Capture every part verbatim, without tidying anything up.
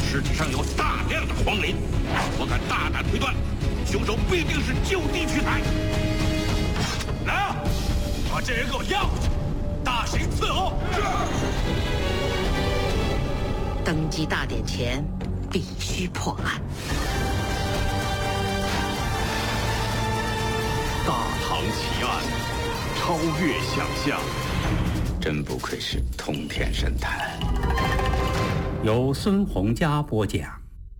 尸体上有大量的黄磷，我敢大胆推断，凶手必定是就地取材。来啊，把这人给我押回去，大刑伺候。 登基大典前，必须破案。 大唐奇案，超越想象， 真不愧是通天神探。 由孙洪佳播讲。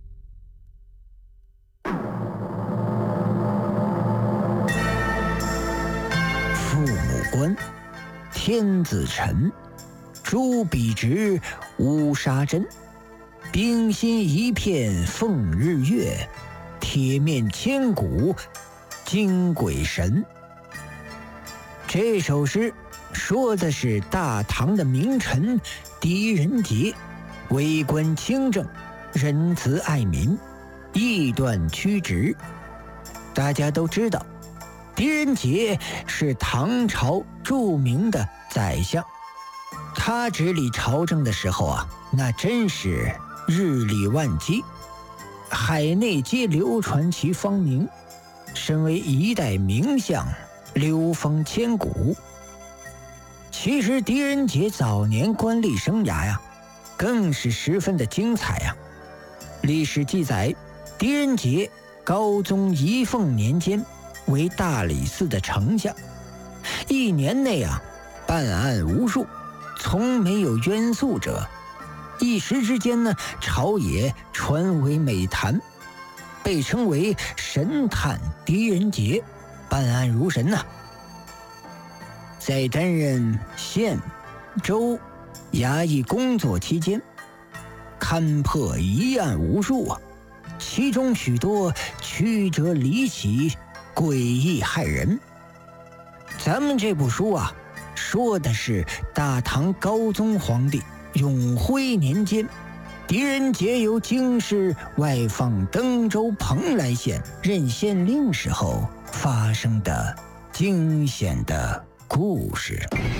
父母官，天子臣，朱笔直，乌纱针，冰心一片奉日月，铁面千古惊鬼神。这首诗说的是大唐的名臣狄仁杰为官清正，仁慈爱民，义断曲直。大家都知道，狄仁杰是唐朝著名的宰相，他治理朝政的时候啊，那真是日理万机，海内皆流传其芳名，身为一代名相，流风千古。其实狄仁杰早年官吏生涯呀，更是十分的精彩呀。历史记载，狄仁杰高宗仪凤年间为大理寺的丞相，一年内啊办案无数，从没有冤诉者。一时之间呢，朝野传为美谈，被称为神探狄仁杰，办案如神呐、啊。在担任县、州、衙役工作期间，勘破疑案无数啊，其中许多曲折离奇，诡异骇人。咱们这部书啊，说的是大唐高宗皇帝永徽年间，狄仁杰由京师外放登州蓬莱县任县令时候发生的惊险的故事。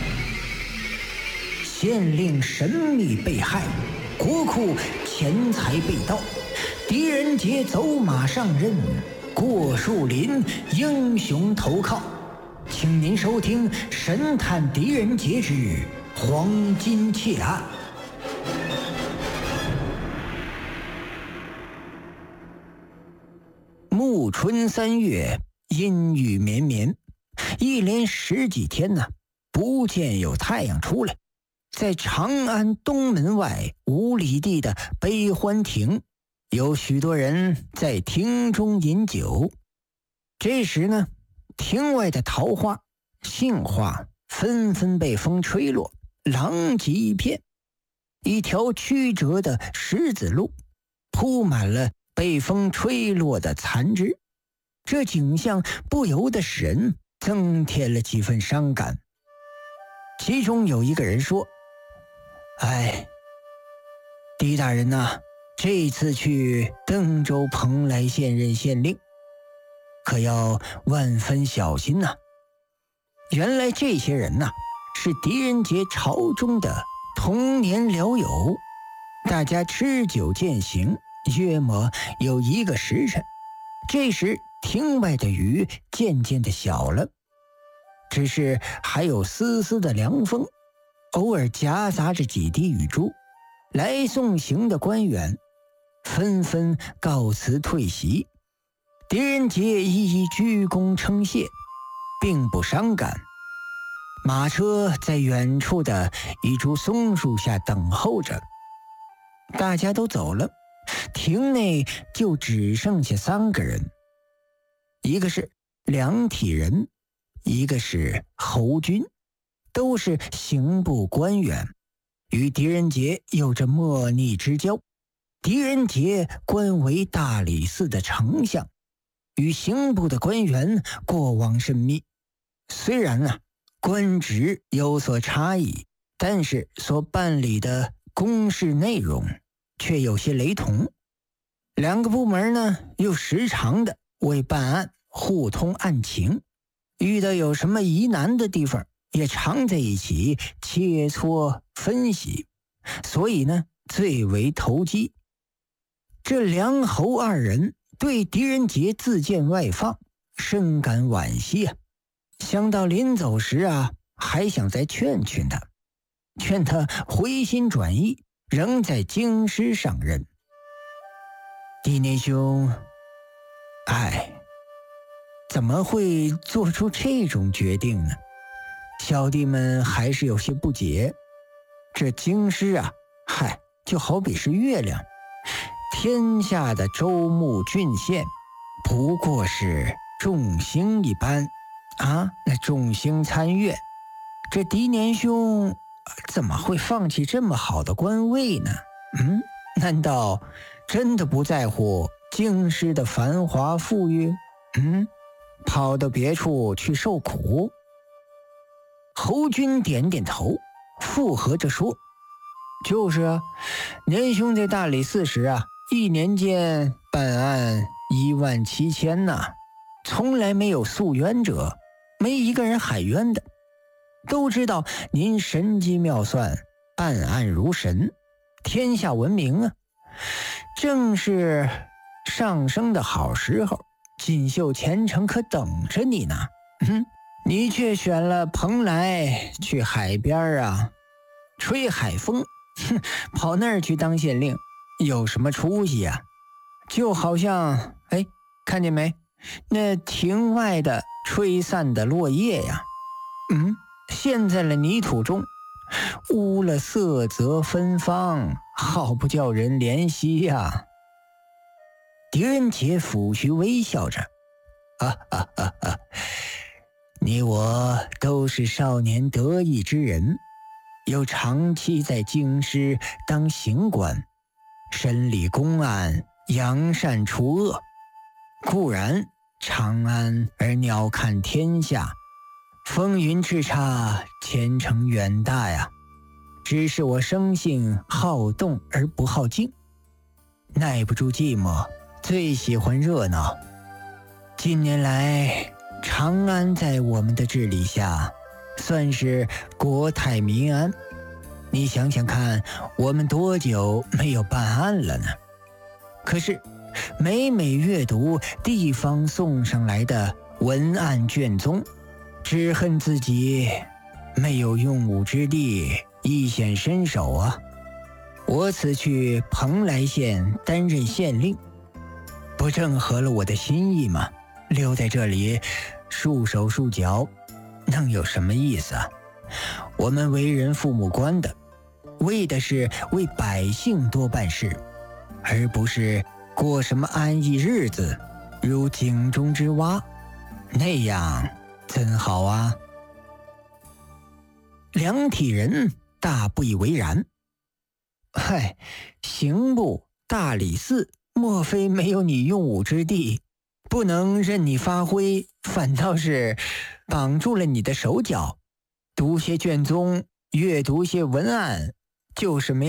县令神秘被害，国库钱财被盗，狄仁杰走马上任，过树林，英雄投靠。请您收听《神探狄仁杰之黄金窃案》。暮春三月，阴雨绵绵，一连十几天呢，不见有太阳出来。在长安东门外五里地的悲欢亭，有许多人在亭中饮酒。这时呢，亭外的桃花、杏花纷纷被风吹落，狼藉一片。一条曲折的石子路铺满了被风吹落的残枝，这景象不由得使人增添了几分伤感。其中有一个人说：哎，狄大人呐、啊，这次去登州蓬莱县任县令，可要万分小心呐、啊。原来这些人呐、啊，是狄仁杰朝中的童年僚友，大家吃酒饯行，约莫有一个时辰。这时亭外的雨渐渐的小了，只是还有丝丝的凉风，偶尔夹杂着几滴雨珠。来送行的官员纷纷告辞退席，狄仁杰一一鞠躬称谢，并不伤感。马车在远处的一株松树下等候着，大家都走了，亭内就只剩下三个人，一个是梁体仁，一个是侯军，都是刑部官员，与狄仁杰有着莫逆之交。狄仁杰官为大理寺的丞相，与刑部的官员过往甚密。虽然啊，官职有所差异，但是所办理的公事内容却有些雷同。两个部门呢，又时常的为办案互通案情，遇到有什么疑难的地方，也常在一起切磋分析，所以呢，最为投机。 这梁侯二人对狄仁杰自荐外放深感惋惜啊，想到临走时啊，还想再劝劝他，劝他回心转意，仍在京师上任。狄年兄，哎，怎么会做出这种决定呢？小弟们还是有些不解。这京师啊，嗨，就好比是月亮，天下的州牧郡县不过是众星一般啊，那众星参月，这狄年兄怎么会放弃这么好的官位呢？嗯，难道真的不在乎京师的繁华富裕？嗯，跑到别处去受苦？侯军点点头，附和着说：“就是啊，年兄在大理寺时啊，一年间办案一万七千呐，从来没有诉冤者，没一个人喊冤的。都知道您神机妙算，办案如神，天下闻名啊。正是上升的好时候，锦绣前程可等着你呢。嗯，你却选了蓬莱去海边啊，吹海风，哼，跑那儿去当县令，有什么出息啊？就好像，哎，看见没？那庭外的吹散的落叶呀，嗯，陷在了泥土中，污了色泽芬芳，好不叫人怜惜呀。狄仁杰抚须微笑着，哈哈哈哈，你我都是少年得意之人，又长期在京师当刑官，审理公案，扬善除恶。固然长安而鸟瞰天下，风云叱咤，前程远大呀。只是我生性好动而不好静，耐不住寂寞，最喜欢热闹。近年来，长安在我们的治理下，算是国泰民安。你想想看，我们多久没有办案了呢？可是每每阅读地方送上来的文案卷宗，只恨自己没有用武之地，一显身手啊！我此去蓬莱县担任县令，不正合了我的心意吗？留在这里束手束脚，能有什么意思啊？我们为人父母官的，为的是为百姓多办事，而不是过什么安逸日子，如井中之蛙，那样真好啊！梁体仁大不以为然。嗨，刑部、大理寺，莫非没有你用武之地，不能任你发挥，反倒是绑住了你的手脚？读些卷宗，阅读些文案，就是没有